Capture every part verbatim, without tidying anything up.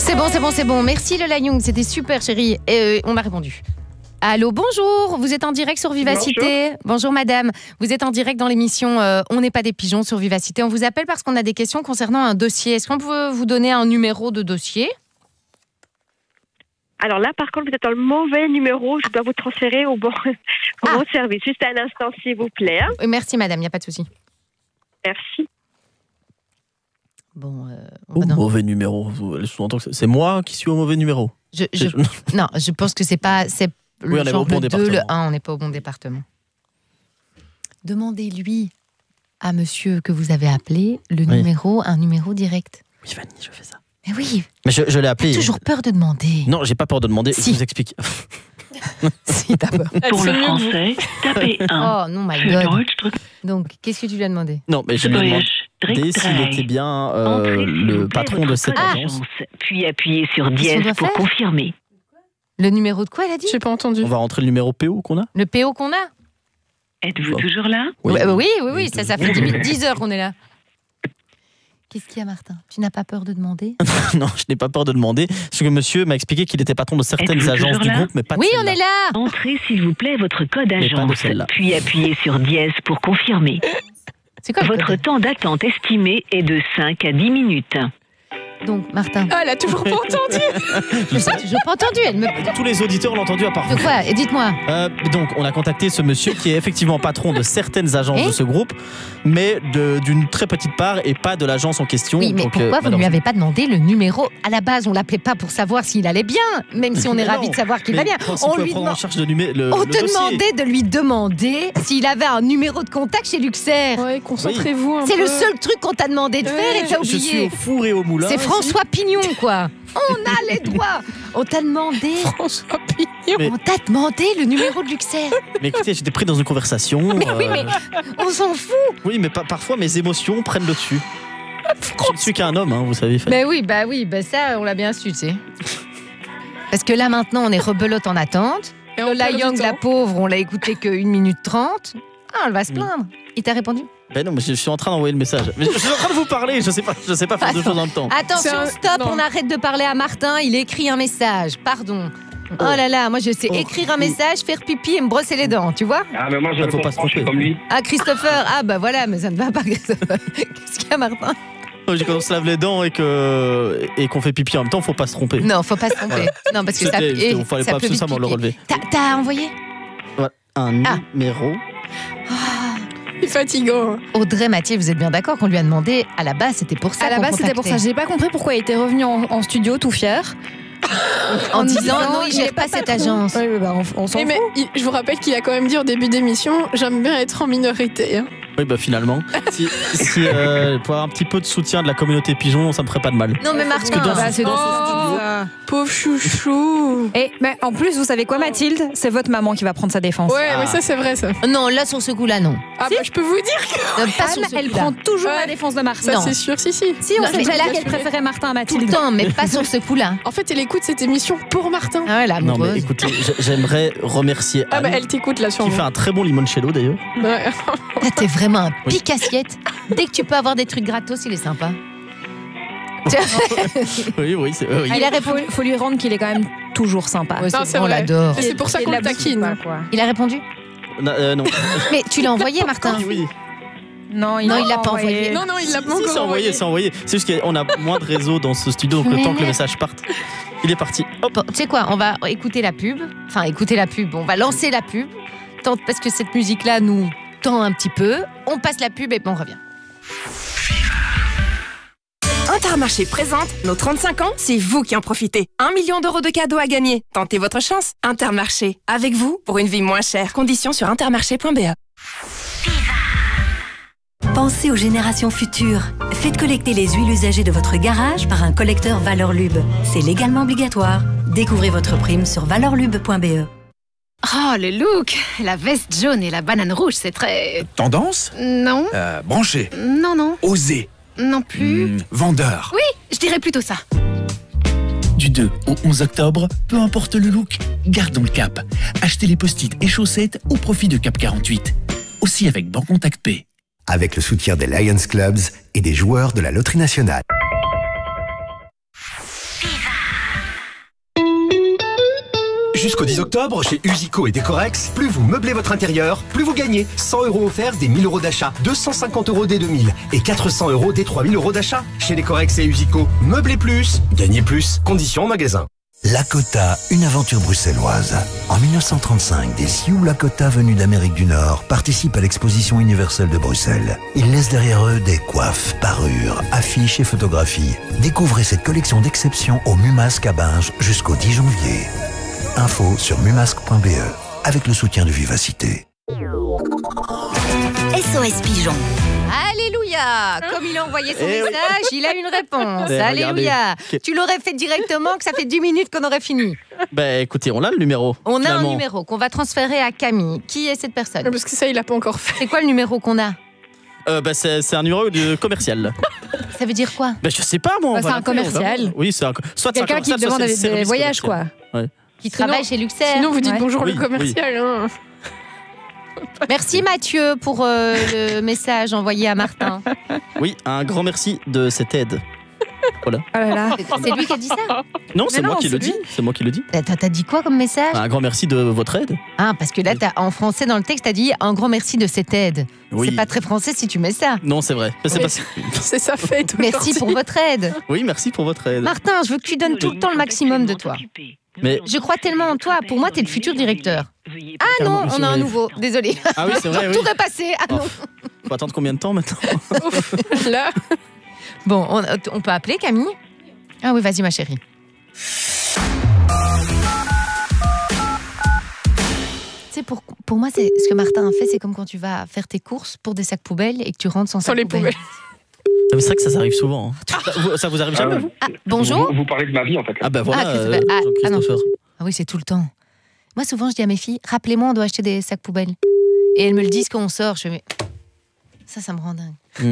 C'est bon, c'est bon, c'est bon. Merci Lola Young, c'était super chérie. Et euh, on a répondu. Allô, bonjour, vous êtes en direct sur Vivacité. Bonjour, bonjour madame, vous êtes en direct dans l'émission euh, On n'est pas des pigeons sur Vivacité. On vous appelle parce qu'on a des questions concernant un dossier. Est-ce qu'on peut vous donner un numéro de dossier ? Alors là, par contre, vous êtes dans le mauvais numéro. Je dois vous transférer au bon, au Ah. bon service. Juste un instant, s'il vous plaît. hein. Euh, Merci madame, il n'y a pas de souci. Merci. Bon, euh, on Oh, va dans- mauvais numéro. Vous- elle sous-entend que c'est- C'est moi qui suis au mauvais numéro. je, je- Non, je pense que c'est pas... C'est le Oui, on est genre au bon le deux, département. le un, on n'est pas au bon département. Demandez-lui à monsieur que vous avez appelé le Oui. numéro, un numéro direct. Oui, Fanny, je fais ça. Mais oui, Mais je, je l'ai appelé. toujours peur de demander. Non, j'ai pas peur de demander. Si. Je vous explique. Si, t'as peur. Pour le français, tapez un. Oh non, my Für God. Deutsch drückt Donc, qu'est-ce que tu lui as demandé ? Non, mais je lui ai demandé Deutsch drückt s'il était drei. bien euh, Entrez, s'il le vous plaît, patron de votre cette code agence. agence, puis appuyez sur Qu'est-ce qu'on dièse doit pour faire confirmer. Le numéro de quoi, elle a dit ? J'ai pas entendu. On va rentrer le numéro P O qu'on a. Le P O qu'on a ? Êtes-vous Oh. toujours là? Oui, oui, oui, oui, Oui, ça, deux ça fait secondes. dix heures qu'on est là. Qu'est-ce qu'il y a, Martin ? Tu n'as pas peur de demander ? Non, je n'ai pas peur de demander. Parce que monsieur m'a expliqué qu'il était patron de certaines Êtes-vous agences toujours du là groupe, mais pas de Oui, on celle-là. est là ! Entrez, s'il vous plaît, votre code Mais pas de agence, celle-là. puis appuyez sur dièse pour confirmer. C'est quoi le Votre code ? temps d'attente estimé est de cinq à dix minutes. Donc, Martin, Ah, elle a toujours pas entendu. je n'ai toujours pas entendu. Elle me... Tous les auditeurs l'ont entendu à part De vous. quoi ? Et dites-moi. Euh, donc, on a contacté ce monsieur qui est effectivement patron de certaines agences Et de ce groupe, mais de- d'une très petite part et pas de l'agence en question. Oui, mais Donc, euh, pourquoi vous ne lui malheureusement- avez pas demandé le numéro ? À la base, on l'appelait pas pour savoir s'il allait bien, même si on est Mais ravis non, de savoir qu'il va mais bien. quand il On peut lui prendre en demande- charge le numé- le, On le te dossier. demandait de lui demander s'il avait un numéro de contact chez Luxair. Ouais, concentrez-vous un peu. C'est le seul truc qu'on t'a demandé de Ouais, faire et t'as Je suis oublié. au four et au moulin. C'est ici. François Pignon, quoi. On a les droits. On t'a demandé. François Pignon. Mais- On t'a demandé le numéro de Luxair. Mais écoutez, j'étais pris dans une conversation. Mais oui, euh, mais on s'en fout. oui, mais pa- parfois mes émotions prennent le dessus. Je ne suis qu'un homme, hein, vous savez. Fanny. Ben oui, bah oui, bah ça, on l'a bien su, tu sais. Parce que là, maintenant, on est rebelote en attente. Et on Lola perd du Young, temps. la pauvre, on l'a écouté que une minute trente. Ah, elle va se Mm. plaindre. Il t'a répondu ? Ben non, mais je suis en train d'envoyer le message. Mais je suis en train de vous parler, je sais pas, je sais pas faire deux Attends. choses en même temps. Attention, C'est un- stop, non. on arrête de parler à Martin, il écrit un message, pardon. Oh, là là, moi je sais Oh. écrire un message, faire pipi et me brosser les dents, tu vois ? Ah, mais moi, je Ah, ne faut peux pas pas se tromper. comme lui. Ah, Christopher, ah bah voilà, mais ça ne va pas, Christopher. Qu'est-ce qu'il y a, Martin ? Quand on se lave les dents et que et qu'on fait pipi en même temps, faut pas se tromper. Non, faut pas se tromper. Non, parce que ça, C'était- et il fallait ça pas peut vite absolument le piquer. relever. T'as, t'as envoyé ? Un Ah. numéro. C'est fatigant. Audrey, Mathieu, vous êtes bien d'accord qu'on lui a demandé, à la base, c'était pour ça À la qu'on base, c'était pour ça. contactait. J'ai pas compris pourquoi il était revenu en, en studio tout fier. En disant, disant, non, il il gère est pas pas cette patron. agence. Oui, bah, on, on s'en Eh, mais fout. il- je vous rappelle qu'il a quand même dit au début d'émission, j'aime bien être en minorité. hein. Oui, bah finalement. si si euh, pour avoir un petit peu de soutien de la communauté pigeon, ça me ferait pas de mal. Non, mais Parce que Martin, dans Bah, ce- c'est dans ce Oh. studio. Pauvre chouchou. Et mais en plus, vous savez quoi, Mathilde ? C'est votre maman qui va prendre sa défense. Ouais, Ah. mais ça, c'est vrai, ça. non, là, sur ce coup-là, non. Ah, bah, je peux vous dire que Euh, Pas Anne, sur ce elle coup-là. prend toujours Ouais. la défense de Martin. ça, Non. c'est sûr. Si, si. Si, on Non, sait mais déjà je- qu'elle je- préférait Martin à Tout le Mathilde. temps, mais pas sur ce coup-là. En fait, elle écoute cette émission pour Martin. Ah ouais, la Non, mais amoureuse. écoutez, j- j'aimerais remercier Ah, Anne, bah, elle t'écoute là sur qui vous. fait un très bon limoncello d'ailleurs. Ouais. Là, t'es vraiment un Oui. pique-assiette. Dès que tu peux avoir des trucs gratos, il est sympa. Oui, oui, c'est oui. Il a faut, répondu. faut lui rendre qu'il est quand même toujours sympa. Ouais, Non, c'est c'est bon, on vrai. l'adore. Et c'est pour ça Et qu'on de le la taquine. bouffe, quoi. Il a répondu ? Non, euh, non. Mais tu l'as envoyé, Martin ? Oui, oui. Non, il Non, l'a il l'a pas envoyé. Non, non, il l'a pas Si, encore c'est envoyé, c'est envoyé. C'est juste qu'on a moins de réseau dans ce studio, donc le Mais temps que le mais- message parte, il est parti. Hop. Bon, tu sais quoi, on va écouter la pub. Enfin, écouter la pub. On va lancer la pub. Tant- Parce que cette musique-là nous tend un petit peu. On passe la pub et puis on revient. Intermarché présente nos trente-cinq ans, c'est vous qui en profitez. Un million d'euros de cadeaux à gagner. Tentez votre chance. Intermarché, avec vous pour une vie moins chère. Conditions sur intermarché point b e. Pensez aux générations futures. Faites collecter les huiles usagées de votre garage par un collecteur Valeur Lube. C'est légalement obligatoire. Découvrez votre prime sur valeur lube point b e. Oh, le look! La veste jaune et la banane rouge, c'est très... Tendance Non, euh, Branché. non, non, Osé. non plus. Hmm, vendeur. Oui, je dirais plutôt ça. Du deux au onze octobre, peu importe le look, gardons le cap. Achetez les post-it et chaussettes au profit de Cap quarante-huit. Aussi avec Bancontact Pay. Avec le soutien des Lions Clubs et des joueurs de la Loterie Nationale. Jusqu'au dix octobre, chez Usico et Decorex, plus vous meublez votre intérieur, plus vous gagnez. cent euros offerts des mille euros d'achat, deux cent cinquante euros des deux mille et quatre cents euros des trois mille euros d'achat. Chez Decorex et Usico, meublez plus, gagnez plus. Conditions en magasin. Lakota, une aventure bruxelloise. En mille neuf cent trente-cinq, des Sioux Lakota venus d'Amérique du Nord participent à l'exposition universelle de Bruxelles. Ils laissent derrière eux des coiffes, parures, affiches et photographies. Découvrez cette collection d'exception au Mumasque à Binge jusqu'au dix janvier. Info sur mumasque point b e avec le soutien de Vivacité. S O S Pigeon. Alléluia! Comme il a envoyé son Eh oui. message, il a une réponse. Eh, Alléluia! regardez. Tu l'aurais fait directement, que ça fait dix minutes qu'on aurait fini. Ben écoutez, on a le numéro. On a finalement. un numéro qu'on va transférer à Camille. Qui est cette personne? Parce que ça, il l'a pas encore fait. C'est quoi le numéro qu'on a? Euh, ben, c'est, c'est un numéro de commercial. Ça veut dire quoi? Ben je sais pas moi. on Bah, va c'est un l'appeler, on va commercial. voir. Oui, c'est un. Soit c'est un Quelqu'un qui commercial, soit demande c'est le des, des service voyages, quoi. commercial. Ouais. Qui travaille chez Luxair. Sinon, vous dites Ouais. bonjour Oui, le commercial. Hein. Merci Mathieu pour euh, le message envoyé à Martin. Oui, un grand merci de cette aide. Voilà. Oh là là. C'est- C'est lui qui a dit ça? Non, c'est Mais moi non, qui c'est le dis. lui. C'est moi qui le dis. T'as t'as dit quoi comme message? Un grand merci de votre aide. Ah, parce que là, t'as- en français, dans le texte, t'as dit un grand merci de cette aide. Oui. C'est pas très français si tu mets ça. Non, c'est vrai. Mais c'est Oui. pas- C'est sa fête. Merci pour votre aide. Oui, merci pour votre aide. Martin, je veux que tu donnes tout le temps le maximum de toi. Mais Je crois tellement en toi. Pour moi, t'es le futur directeur. Ah non, on a un nouveau. Désolé. Ah oui, c'est vrai. Oui. Tout repassé. Ah non. Faut attendre combien de temps maintenant? Là. Bon, on, on peut appeler Camille? Ah oui, vas-y ma chérie. C'est pour, pour moi, c'est ce que Martin a fait, c'est comme quand tu vas faire tes courses pour des sacs poubelles et que tu rentres sans Sans sac les poubelle. poubelles. Ah, mais c'est vrai que ça, ça arrive souvent. hein. Ça, vous, ça vous arrive jamais, Ah, vous Ah, bonjour. Vous, vous parlez de ma vie en fait. Ah bah voilà, Ah, Christopher. euh, Ah, ah non. Christopher. Ah oui, c'est tout le temps. Moi, souvent, je dis à mes filles, rappelez-moi, on doit acheter des sacs poubelles. Et elles me le disent quand on sort. Je fais, mais ça, ça me rend dingue. Mm.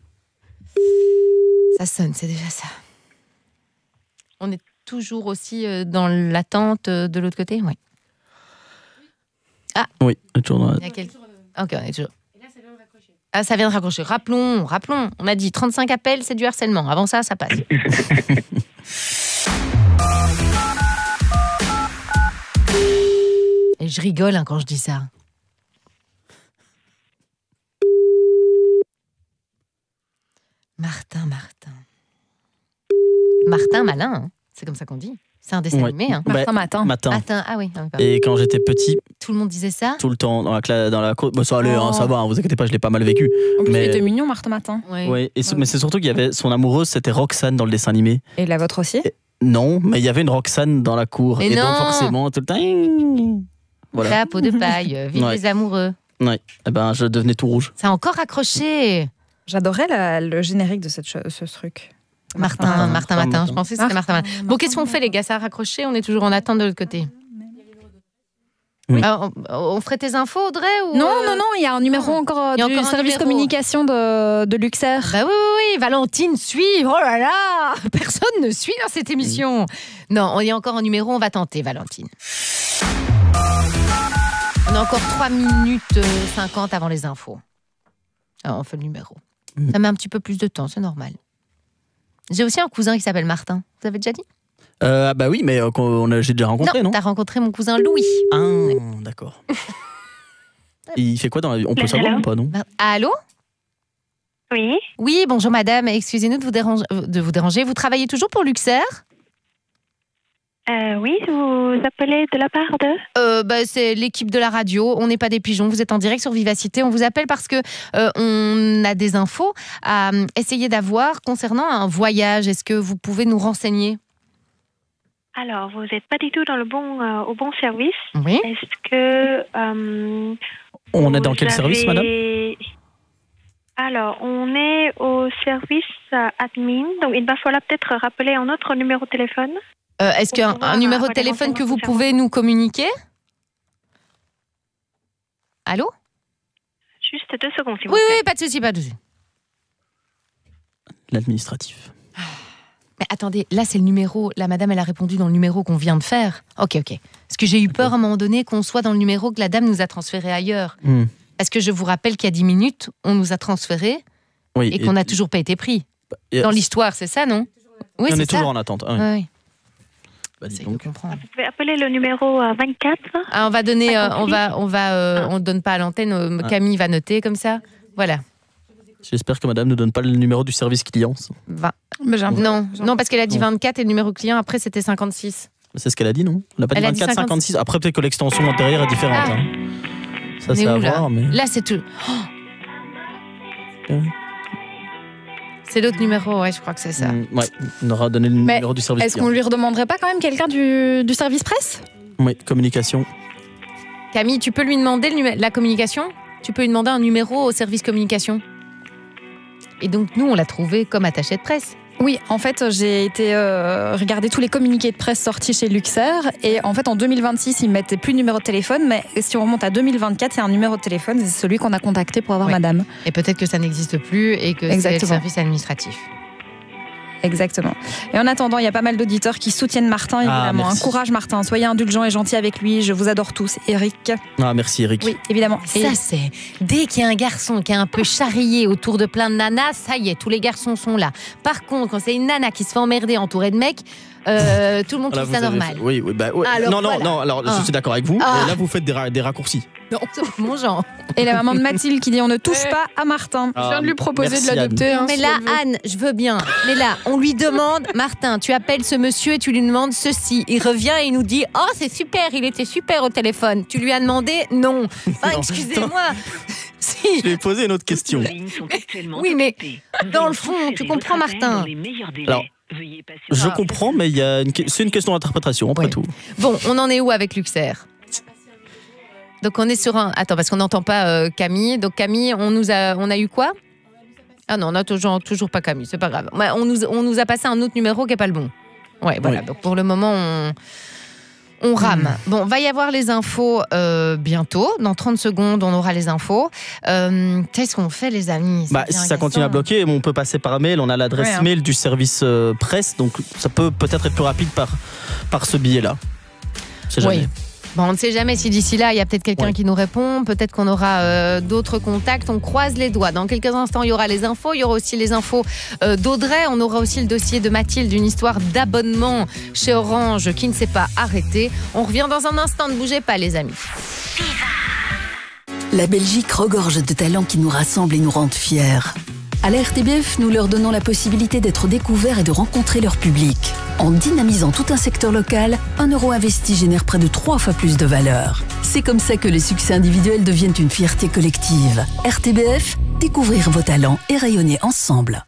Ça sonne, c'est déjà ça. On est toujours aussi euh, dans l'attente euh, de l'autre côté? Oui. Oui, toujours dans la- Il y a quel- Ok, on est toujours. Ah, ça vient de raccrocher. Rappelons, rappelons. On a dit trente-cinq appels, c'est du harcèlement. Avant ça, ça passe. Et je rigole hein, quand je dis ça. Martin, Martin. Martin Malin, hein. C'est comme ça qu'on dit. C'est un dessin Ouais. animé. Hein. Bah, Martin Matin. Matin. Matin, ah oui. ah oui, pardon. Et quand j'étais petit, Tout le monde disait ça? tout le temps dans la classe, dans la cour, bah, ça allait, Oh. hein, ça va, hein, vous inquiétez pas, je l'ai pas mal vécu. En plus, Mais- il était mignon, Martin Matin. Oui. Ouais, et ce- mais c'est surtout qu'il y avait son amoureuse, c'était Roxane dans le dessin animé. Et la vôtre aussi? Non, mais il y avait une Roxane dans la cour. Mais et non. donc forcément, tout le temps. Voilà. La peau de paille, euh, vive Ouais. les amoureux. Ouais. Eh ben, je devenais tout rouge. Ça a encore accroché. J'adorais la- le générique de cette cho- ce truc. Martin, Martin, Martin Martin, Matin. Je pensais que c'était Martin Matin. Bon, qu'est-ce qu'on Martin fait, les gars? Ça a raccroché, on est toujours en attente de l'autre côté. Oui. Ah, on, on ferait tes infos, Audrey ou Non, euh, non, non, il y a un numéro encore euh, Il y a du encore un service numéro. communication de, de Luxair. Bah oui, oui, oui, Valentine suit. Oh là là, personne ne suit dans cette émission. Non, on y a encore un numéro, on va tenter, Valentine. On a encore trois minutes cinquante avant les infos. Alors, on fait le numéro. Mm. Ça met un petit peu plus de temps, c'est normal. J'ai aussi un cousin qui s'appelle Martin. Vous avez déjà dit? Euh, ah bah oui, mais euh, qu'on a- j'ai déjà rencontré, non, t'as rencontré mon cousin Louis. Ah, d'accord. Il fait quoi dans la vie? On peut savoir ou pas, non? Bah, allô? Oui. Oui, bonjour madame. Excusez-nous de vous déranger. De vous déranger. Vous travaillez toujours pour Luxair? Euh, oui, vous appelez de la part de Euh, bah, c'est l'équipe de la radio. On n'est pas des pigeons. Vous êtes en direct sur Vivacité. On vous appelle parce que euh, on a des infos à euh, essayer d'avoir concernant un voyage. Est-ce que vous pouvez nous renseigner? Alors, vous n'êtes pas du tout dans le bon, euh, au bon service. Oui. Est-ce que... euh, On est dans vous quel service, avez- madame? Alors, on est au service euh, admin. Donc, il va falloir peut-être rappeler un autre numéro de téléphone. Euh, Est-ce Pour qu'un pouvoir un numéro de avoir des téléphone que vous renseignements pouvez nous communiquer? Allô? Juste deux secondes, s'il vous Oui, plaît. oui, pas de souci, pas de souci. L'administratif. Mais attendez, là c'est le numéro. La madame, elle a répondu dans le numéro qu'on vient de faire. Ok, ok. Parce que j'ai eu peur à un moment donné qu'on soit dans le numéro que la dame nous a transféré ailleurs. Hmm. Parce que je vous rappelle qu'il y a dix minutes, on nous a transféré Oui, et qu'on n'a toujours pas été pris. et- Dans l'histoire, c'est ça, non? Oui, on c'est est toujours ça. en attente. Ah oui. Ouais, ouais. Bah, dis donc. Vous pouvez appeler le numéro euh, vingt-quatre. Ah, on va donner, euh, on va, on va, euh, on ne donne pas à l'antenne. euh, Ah. Camille va noter comme ça. Voilà. J'espère que madame ne donne pas le numéro du service client. Va. Non, non, parce qu'elle a dit vingt-quatre et le numéro client après c'était cinquante-six. C'est ce qu'elle a dit, non? Elle n'a pas dit Elle a dit vingt-quatre, cinquante-six. Après, peut-être que l'extension antérieure est différente. Ah. hein. Ça, On c'est est à où, là voir. Mais... Là, c'est tout. Oh. C'est l'autre numéro, ouais, je crois que c'est ça. Mm, ouais, on aura donné le Mais numéro du service est-ce client. qu'on lui redemanderait pas quand même quelqu'un du, du service presse? Oui, communication. Camille, tu peux lui demander le numé- la communication? Tu peux lui demander un numéro au service communication? Et donc, nous, on l'a trouvé comme attaché de presse. Oui, en fait, j'ai été euh, regarder tous les communiqués de presse sortis chez Luxair et en fait, en deux mille vingt-six, ils mettaient plus de numéro de téléphone, mais si on remonte à deux mille vingt-quatre, il y a un numéro de téléphone, c'est celui qu'on a contacté pour avoir Oui. madame. Et peut-être que ça n'existe plus et que c'est le Exactement. service administratif. Exactement. Et en attendant, il y a pas mal d'auditeurs qui soutiennent Martin, évidemment. merci. Un courage, Martin. Soyez indulgents et gentils avec lui. Je vous adore tous. Eric. Ah, merci Eric. Oui, évidemment. Ça, Et- c'est dès qu'il y a un garçon qui est un peu charrié autour de plein de nanas, ça y est, tous les garçons sont là. Par contre, quand c'est une nana qui se fait emmerder entourée de mecs, euh, tout le monde Là, trouve ça vous avez normal. fait- Oui, oui, bah, ouais. Alors, non, non, voilà. non, alors Ah. je suis d'accord avec vous. Ah. Et là, vous faites des, ra- des raccourcis. Non, c'est mon genre. Et la maman de Mathilde qui dit on ne touche pas à Martin. Ah, Je viens de lui proposer merci, de l'adopter. hein, Mais si là, elle veut. Anne, je veux bien. Mais là, on lui demande, Martin, tu appelles ce monsieur et tu lui demandes ceci. Il revient et il nous dit, oh, c'est super, il était super au téléphone. Tu lui as demandé, non. Enfin, Non. excusez-moi. Si. Je vais poser une autre question. Oui, mais dans le fond, tu comprends, Martin. Alors, je comprends, mais il y a une... que- c'est une question d'interprétation, après Oui. tout. Bon, on en est où avec Luxair? Donc on est sur un... Attends, parce qu'on n'entend pas euh, Camille. Donc Camille, on, nous a... on a eu quoi? Ah non, on n'a toujours, toujours pas Camille, c'est pas grave. Ouais, on, nous, on nous a passé un autre numéro qui n'est pas le bon. Ouais, voilà. Oui. Donc pour le moment, on, on rame. Bon, va y avoir les infos euh, bientôt. Dans trente secondes, on aura les infos. Euh, Qu'est-ce qu'on fait, les amis? Bah, si ça continue à bloquer, on peut passer par mail. On a l'adresse Ouais, hein. mail du service euh, presse, donc ça peut peut-être être plus rapide par, par ce billet-là. C'est jamais. Oui. Bon, on ne sait jamais si d'ici là, il y a peut-être quelqu'un Ouais. qui nous répond, peut-être qu'on aura euh, d'autres contacts, on croise les doigts. Dans quelques instants, il y aura les infos, il y aura aussi les infos euh, d'Audrey, on aura aussi le dossier de Mathilde, une histoire d'abonnement chez Orange qui ne s'est pas arrêtée. On revient dans un instant, ne bougez pas les amis. La Belgique regorge de talents qui nous rassemblent et nous rendent fiers. À la R T B F, nous leur donnons la possibilité d'être découverts et de rencontrer leur public. En dynamisant tout un secteur local, un euro investi génère près de trois fois plus de valeur. C'est comme ça que les succès individuels deviennent une fierté collective. R T B F, découvrir vos talents et rayonner ensemble.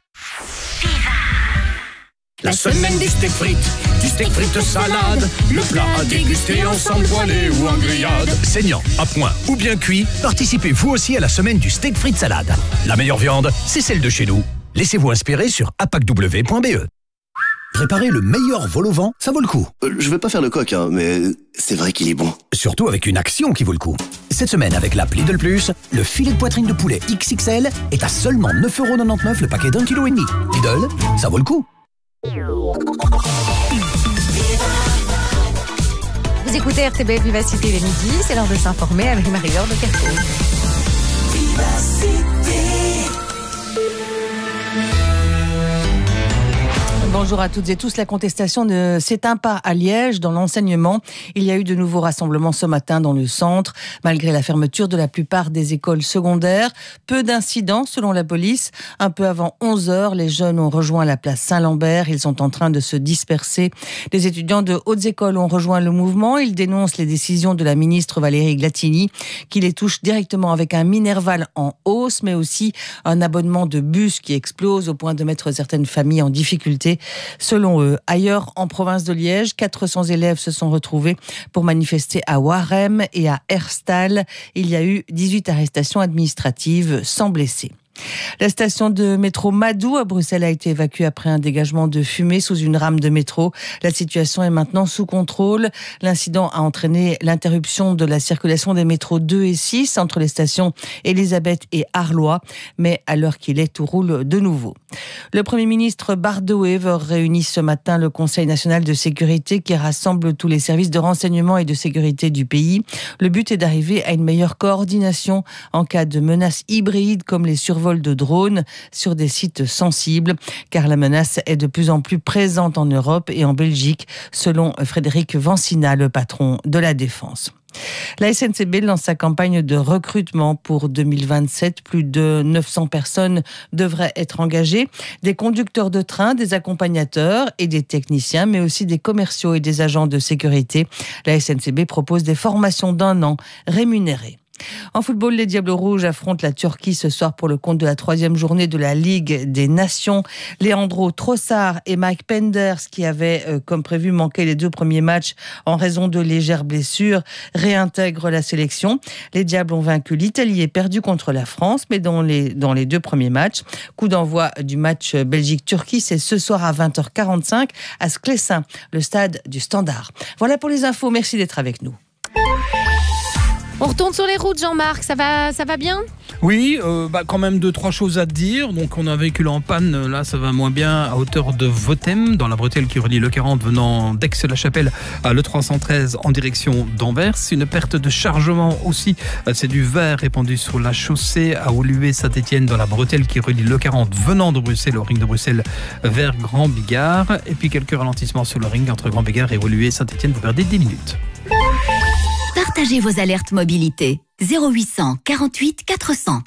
La semaine des steaks frites, du steak frites salade, le plat à déguster ensemble poêlé ou en grillade. Saignant, à point ou bien cuit, participez vous aussi à la semaine du steak frites salade. La meilleure viande, c'est celle de chez nous. Laissez-vous inspirer sur a p a c w point b e. Préparer le meilleur vol au vent, ça vaut le coup. Euh, je vais pas faire le coq, hein, mais c'est vrai qu'il est bon. Surtout avec une action qui vaut le coup. Cette semaine, avec l'app Lidl Plus, le filet de poitrine de poulet X X L est à seulement neuf euros quatre-vingt-dix-neuf le paquet d'un kilo et demi. Lidl, ça vaut le coup. Vous écoutez R T B F Vivacité les midis, c'est l'heure de s'informer avec Marie-Laure de Kersauzon. Bonjour à toutes et tous. La contestation ne s'éteint pas à Liège. Dans l'enseignement, il y a eu de nouveaux rassemblements ce matin dans le centre. Malgré la fermeture de la plupart des écoles secondaires, peu d'incidents selon la police. Un peu avant onze heures, les jeunes ont rejoint la place Saint-Lambert. Ils sont en train de se disperser. Les étudiants de hautes écoles ont rejoint le mouvement. Ils dénoncent les décisions de la ministre Valérie Glatini qui les touche directement avec un Minerval en hausse, mais aussi un abonnement de bus qui explose au point de mettre certaines familles en difficulté. Selon eux, ailleurs en province de Liège, quatre cents élèves se sont retrouvés pour manifester à Warem et à Herstal. Il y a eu dix-huit arrestations administratives sans blessés. La station de métro Madou à Bruxelles a été évacuée après un dégagement de fumée sous une rame de métro. La situation est maintenant sous contrôle. L'incident a entraîné l'interruption de la circulation des métros deux et six entre les stations Elisabeth et Arlois. Mais à l'heure qu'il est, tout roule de nouveau. Le Premier ministre Bardot Wever réunit ce matin le Conseil national de sécurité qui rassemble tous les services de renseignement et de sécurité du pays. Le but est d'arriver à une meilleure coordination en cas de menaces hybrides comme les survols vols de drones sur des sites sensibles, car la menace est de plus en plus présente en Europe et en Belgique, selon Frédéric Vancina, le patron de la Défense. La S N C B lance sa campagne de recrutement pour deux mille vingt-sept. Plus de neuf cents personnes devraient être engagées. Des conducteurs de train, des accompagnateurs et des techniciens, mais aussi des commerciaux et des agents de sécurité. La S N C B propose des formations d'un an rémunérées. En football, les Diables Rouges affrontent la Turquie ce soir pour le compte de la troisième journée de la Ligue des Nations. Leandro Trossard et Mike Penders, qui avaient, euh, comme prévu, manqué les deux premiers matchs en raison de légères blessures, réintègrent la sélection. Les Diables ont vaincu l'Italie et perdu contre la France, mais dans les, dans les deux premiers matchs. Coup d'envoi du match Belgique-Turquie, c'est ce soir à vingt heures quarante-cinq à Sclessin, le stade du Standard. Voilà pour les infos, merci d'être avec nous. On retourne sur les routes, Jean-Marc, ça va, ça va bien ? Oui, euh, bah, quand même deux, trois choses à dire. Donc on a un véhicule en panne, là ça va moins bien à hauteur de Votem, dans la bretelle qui relie le quarante venant d'Aix-la-Chapelle à l'E trois cent treize en direction d'Anvers. Une perte de chargement aussi, c'est du verre répandu sur la chaussée à Oluet-Saint-Étienne dans la bretelle qui relie le quarante venant de Bruxelles au ring de Bruxelles vers Grand-Bigard. Et puis quelques ralentissements sur le ring entre Grand-Bigard et Oluet-Saint-Étienne, vous perdez dix minutes. Partagez vos alertes mobilité. zéro huit cent quarante-huit quatre cents.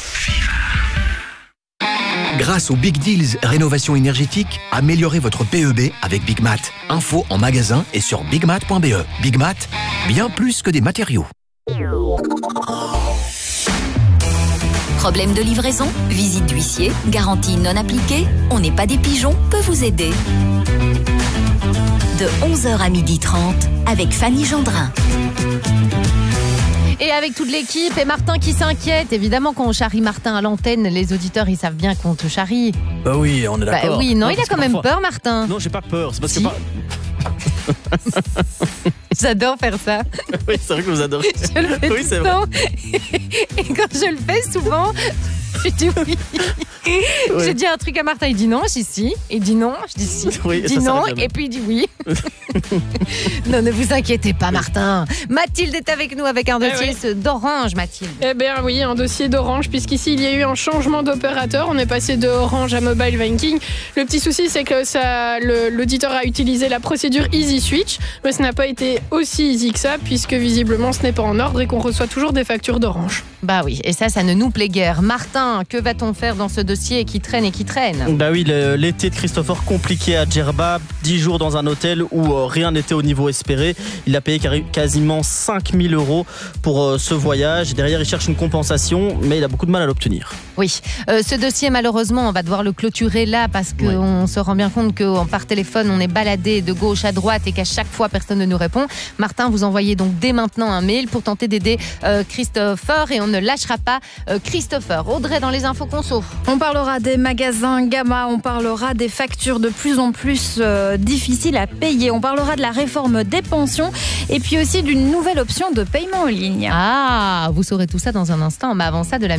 Grâce aux Big Deals Rénovation énergétique, améliorez votre P E B avec Big Mat. Info en magasin et sur big mat point b e. Big Mat, bien plus que des matériaux. Problème de livraison, visite d'huissier, garantie non appliquée, On n'est pas des pigeons peut vous aider. De onze heures à midi trente avec Fanny Gendrin. Et avec toute l'équipe et Martin qui s'inquiète. Évidemment, quand on charrie Martin à l'antenne, les auditeurs, ils savent bien qu'on te charrie. Bah oui, on est d'accord. Bah oui, non, non il a quand même parfois... peur, Martin. Non, j'ai pas peur. C'est parce si. que... Pas... J'adore faire ça. Oui, c'est vrai que vous adorez. Je le fais oui, tout le temps. Et quand je le fais, souvent, je dis oui. Oui. Je dis un truc à Martin, il dit non, je dis si. Il dit non, je dis si. Oui, il dit non, et puis il dit oui. Non, ne vous inquiétez pas, Martin. Mathilde est avec nous avec un dossier eh oui. d'Orange, Mathilde. Eh bien oui, un dossier d'Orange, puisqu'ici il y a eu un changement d'opérateur. On est passé de Orange à Mobile Banking. Le petit souci, c'est que ça, le, l'auditeur a utilisé la procédure Easy Switch, mais ce n'a pas été aussi easy que ça, puisque visiblement ce n'est pas en ordre et qu'on reçoit toujours des factures d'Orange. Bah oui, et ça, ça ne nous plaît guère. Martin, que va-t-on faire dans ce dossier qui traîne et qui traîne ? Bah oui, le, l'été de Christopher compliqué à Djerba, dix jours dans un hôtel où euh, rien n'était au niveau espéré. Il a payé quasiment cinq mille euros pour euh, ce voyage. Derrière, il cherche une compensation, mais il a beaucoup de mal à l'obtenir. Oui, euh, ce dossier, malheureusement, on va devoir le clôturer là parce qu'on ouais. se rend bien compte que par téléphone, on est baladé de gauche à droite et qu'à chaque fois, personne ne nous répond. Martin, vous envoyez donc dès maintenant un mail pour tenter d'aider euh, Christopher et on ne lâchera pas euh, Christopher. Audrey, dans les infos conso. On parlera des magasins Gamma, on parlera des factures de plus en plus euh, difficiles à payer, on parlera de la réforme des pensions et puis aussi d'une nouvelle option de paiement en ligne. Ah, vous saurez tout ça dans un instant, mais avant ça, de la